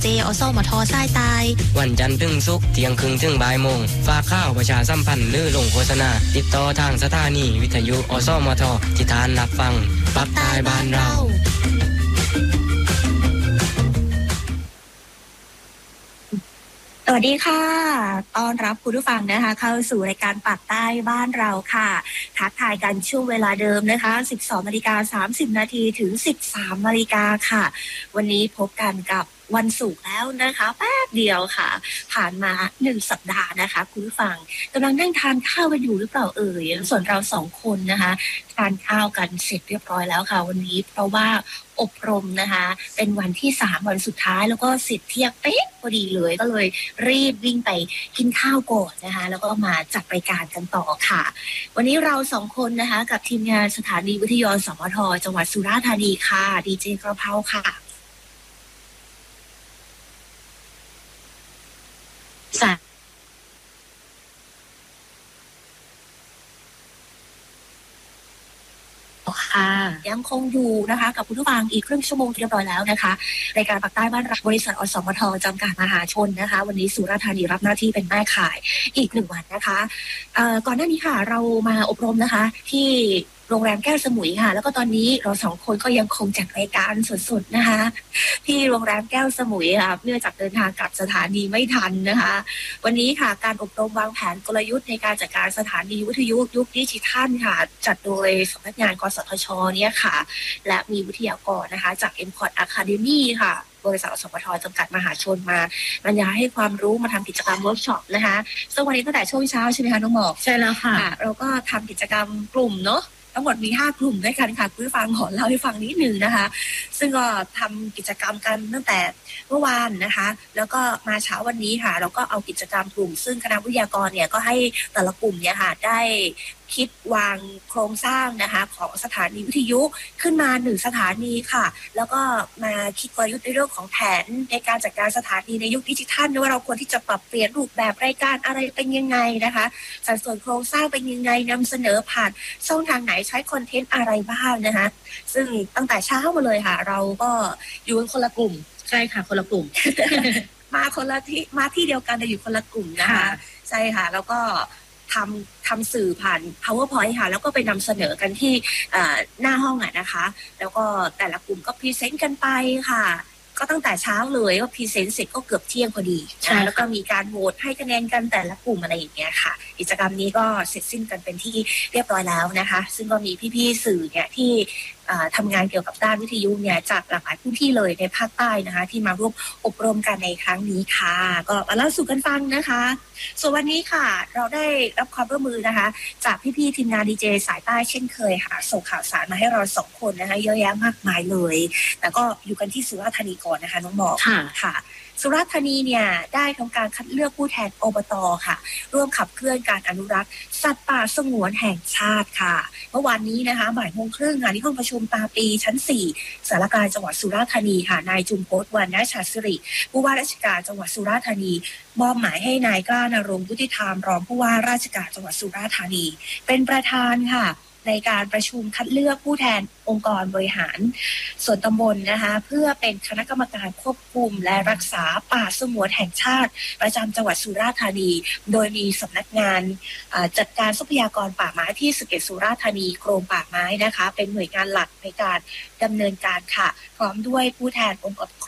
เจอสมทสายตายวันจันทร์ถึงศุกร์เที่ยงครึ่งถึงบ่ายโมงฝากข่าวประชาสัมพันธ์หรือลงโฆษณาติดต่อทางสถานีวิทยุอสมทที่ทานรับฟังปักใต้บ้านเราสวัสดีค่ะต้อนรับคุณผู้ฟังนะคะเข้าสู่รายการปากใต้บ้านเราค่ะทักทายกันช่วงเวลาเดิมนะคะ 12:30 นาทีถึง 13 นาฬิกาค่ะวันนี้พบกันกับวันศุกร์แล้วนะคะแป๊บเดียวค่ะผ่านมา1สัปดาห์นะคะคุณผู้ฟังกำลังนั่งทานข้าวกันอยู่หรือเปล่าส่วนเรา2คนนะคะทานข้าวกันเสร็จเรียบร้อยแล้วค่ะวันนี้เพราะว่าอบรมนะคะเป็นวันที่3วันสุดท้ายแล้วก็เสร็จเที่ยงเป๊ะพอดีเลยก็เลยรีบวิ่งไปกินข้าวก่อนนะคะแล้วก็มาจัดรายการกันต่อค่ะวันนี้เรา2คนนะคะกับทีมงานสถานีวิทยุสมทจังหวัดสุราษฎร์ธานีค่ะดีเจกระเพราค่ะยังคงอยู่นะคะกับคุณผู้ฟังอีกครึ่งชั่วโมงเรียบร้อยแล้วนะคะรายการปากใต้บ้านเราบริษัทอสมทจำกัดมหาชนนะคะวันนี้สุราษฎร์ธานีรับหน้าที่เป็นแม่ข่ายอีก1วันนะคะก่อนหน้านี้ค่ะเรามาอบรมนะคะที่โรงแรมแก้วสมุยค่ะแล้วก็ตอนนี้เรา2คนก็ยังคงจัดรายการสดๆนะคะที่โรงแรมแก้วสมุยค่ะเนื่องจากเดินทางกลับสถานีไม่ทันนะคะวันนี้ค่ะการอบรมวางแผนกลยุทธ์ในการจัดการสถานีวิทยุยุคดิจิทัลค่ะจัดโดยสำนักงานกสทชเนี่ยค่ะและมีวิทยากรนะคะจาก Import Academy ค่ะบริษัทอสมทจำกัดมหาชนมาบรรยายให้ความรู้มาทำกิจกรรมเวิร์กช็อปนะคะซึ่งวันนี้ตั้งแต่ช่วงเช้าใช่ไหมคะน้องหมอกใช่แล้วค่ะเราก็ทำกิจกรรมกลุ่มเนาะทั้งหมดมี5กลุ่มด้วยกันค่ะคุณผู้ฟังขอเล่าให้ฟังนิดนึงนะคะซึ่งก็ทำกิจกรรมกันตั้งแต่เมื่อวานนะคะแล้วก็มาเช้าวันนี้ค่ะเราก็เอากิจกรรมกลุ่มซึ่งคณะวิทยากรเนี่ยก็ให้แต่ละกลุ่มเนี่ยค่ะได้คิดวางโครงสร้างนะคะของสถานีวิทยุขึ้นมา1สถานีค่ะแล้วก็มาคิดกลยุทธ์ในเรื่องของแผนในการจัดการสถานีในยุคดิจิทัลว่าเราควรที่จะปรับเปลี่ยนรูปแบบรายการอะไรเป็นยังไงนะคะสัดส่วนโครงสร้างเป็นยังไงนำเสนอผ่านช่องทางไหนใช้คอนเทนต์อะไรบ้างนะคะซึ่งตั้งแต่เช้ามาเลยค่ะเราก็อยู่กันคนละกลุ่มใช่ค่ะคนละกลุ่มมาคนละที่มาที่เดียวกันแต่อยู่คนละกลุ่มนะคะใช่ค่ะแล้วก็ทำสื่อผ่าน PowerPoint ค่ะแล้วก็ไปนำเสนอกันที่หน้าห้องนะคะแล้วก็แต่ละกลุ่มก็พรีเซนต์กันไปค่ะก็ตั้งแต่เช้าเลยก็พรีเซนต์เสร็จก็เกือบเที่ยงพอดีแล้วก็มีการโหวตให้คะแนนกันแต่ละกลุ่มอะไรอย่างเงี้ยค่ะกิจกรรมนี้ก็เสร็จสิ้นกันเป็นที่เรียบร้อยแล้วนะคะซึ่งก็มีพี่ๆสื่อเนี่ยที่ทำงานเกี่ยวกับด้านวิทยุเนี่ยจากหลากหลายพื้นที่เลยในภาคใต้นะคะที่มาร่วมอบรมกันในครั้งนี้ค่ะก็มาเล่าสู่กันฟังนะคะส่วนวันนี้ค่ะเราได้รับความร่วมมือนะคะจากพี่ๆทีมงานดีเจสายใต้เช่นเคยค่ะส่งข่าวสารมาให้เรา2คนนะคะเยอะแยะมากมายเลยแต่ก็อยู่กันที่สุราษฎร์ธานีก่อนนะคะน้องหมอกค่ะสุราษฎร์ธานีเนี่ยได้ทำการคัดเลือกผู้แทนอบต.ค่ะร่วมขับเคลื่อนการอนุรักษ์สัตว์ป่าสงวนแห่งชาติค่ะเมื่อวานนี้นะคะบ่ายโมงครึ่งที่ห้องประชุมตาปีชั้น4สารกลางจังหวัดสุราษฎร์ธานีค่ะนายจุมพจน์วรรณชาสิริผู้ว่าราชการจังหวัดสุราษฎร์ธานีมอบหมายให้นายกล้านรงค์ยุติธรรมรองผู้ว่าราชการจังหวัดสุราษฎร์ธานีเป็นประธานค่ะในการประชุมคัดเลือกผู้แทนองค์กรบริหารส่วนตำบลนะคะเพื่อเป็นคณะกรรมการควบคุมและรักษาป่าสงวนแห่งชาติประจำจังหวัดสุราษฎร์ธานีโดยมีสำนักงานจัดการทรัพยากรป่าไม้ที่11สุราษฎร์ธานีกรมป่าไม้นะคะเป็นหน่วยงานหลักในการดำเนินการค่ะพร้อมด้วยผู้แทนองค์กรปกค